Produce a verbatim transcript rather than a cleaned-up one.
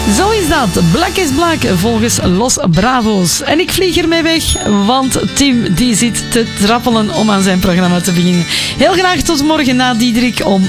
Zo is dat. Black is Black volgens Los Bravos. En ik vlieg ermee weg, want Tim die zit te trappelen om aan zijn programma te beginnen. Heel graag tot morgen na Diederik om